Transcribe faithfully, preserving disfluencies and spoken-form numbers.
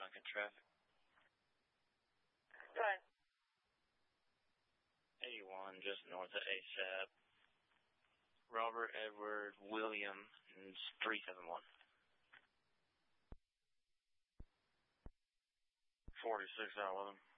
Duncan traffic. Fine. eighty-one, just north of ASAP. Robert Edward William, three seven one. forty-six out with him.